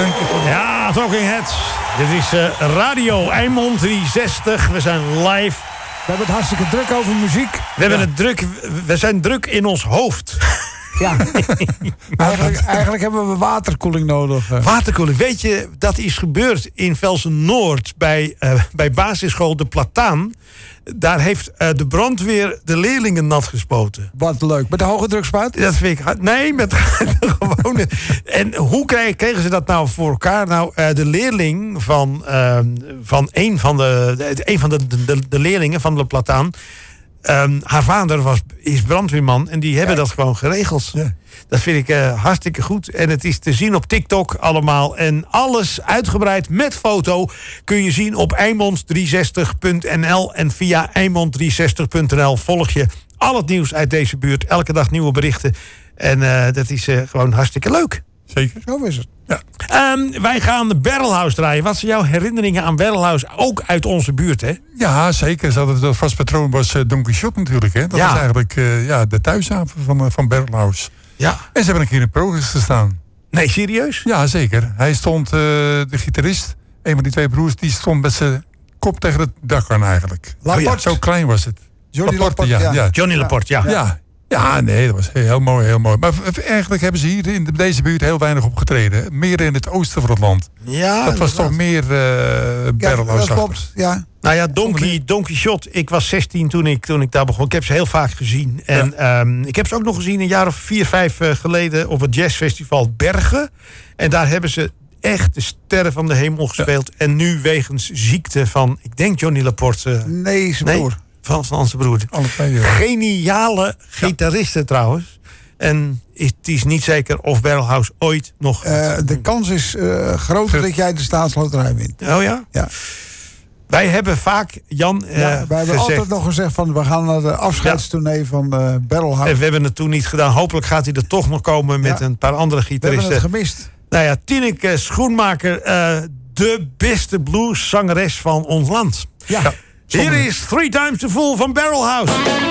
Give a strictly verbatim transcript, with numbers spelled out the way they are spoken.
Dank je voor Ja, Talking Heads. Dit is uh, Radio Eimond driehonderdzestig. We zijn live. We hebben het hartstikke druk over muziek. We, hebben ja. het druk, we zijn druk in ons hoofd. Ja, eigenlijk, eigenlijk hebben we waterkoeling nodig. Waterkoeling, weet je, dat is gebeurd in Velsen-Noord bij, uh, bij basisschool De Plataan. Daar heeft uh, de brandweer de leerlingen nat gespoten. Wat leuk. Met de hoge drukspuit? Dat vind ik hard. Nee, met de gewone. En hoe kregen, kregen ze dat nou voor elkaar? Nou, uh, de leerling van, uh, van een van de, de, een van de, de, de leerlingen van De Plataan. Um, haar vader was, is brandweerman en die hebben ja. dat gewoon geregeld. Ja. Dat vind ik uh, hartstikke goed. En het is te zien op TikTok allemaal. En alles uitgebreid met foto kun je zien op eimond driehonderdzestig punt n l. En via eimond driehonderdzestig punt n l volg je al het nieuws uit deze buurt. Elke dag nieuwe berichten. En uh, dat is uh, gewoon hartstikke leuk. Zeker, zo is het. Ja. Um, wij gaan de Barrelhouse draaien. Wat zijn jouw herinneringen aan Barrelhouse? Ook uit onze buurt, hè? Ja, zeker. Ze hadden het vast patroon was uh, Don Quixote natuurlijk, hè? Dat ja. was eigenlijk uh, ja, de thuishaven van, uh, van Barrelhouse. Ja. En ze hebben een keer in Progress gestaan. Nee, serieus? Ja, zeker. Hij stond, uh, de gitarist, een van die twee broers, die stond met zijn kop tegen het dak aan eigenlijk. Laporte. Oh, ja. Zo klein was het. Johnny Laporte, ja. ja. ja. Johnny Laporte, ja. ja. ja. Ja, nee, dat was heel mooi, heel mooi. Maar eigenlijk hebben ze hier in deze buurt heel weinig opgetreden. Meer in het oosten van het land. Ja, dat was toch meer uh, Barrelhouse. Ja, dat klopt, ja. Nou ja, Don, Don Quixote, ik was zestien toen ik, toen ik daar begon. Ik heb ze heel vaak gezien. En ja. um, ik heb ze ook nog gezien een jaar of vier, vijf uh, geleden op het jazzfestival Bergen. En daar hebben ze echt de sterren van de hemel gespeeld. Ja. En nu wegens ziekte van, ik denk Johnny Laporte. Uh, nee, zijn broer. Van zijn broer. Alle twee, ja. Geniale gitaristen ja. trouwens. En het is niet zeker of Barrelhouse ooit nog... Uh, de kans is uh, groter dat jij de staatsloterij wint. Oh ja? Ja. Wij hebben vaak, Jan, uh, ja, wij hebben gezegd, altijd nog gezegd van we gaan naar de afscheidstournee ja. van uh, Barrelhouse. En we hebben het toen niet gedaan. Hopelijk gaat hij er toch nog komen met ja. een paar andere gitaristen. We hebben het gemist. Nou ja, Tineke Schoenmaker, uh, de beste blueszangeres van ons land. Ja. Hier is Three Times the Fool van Barrelhouse.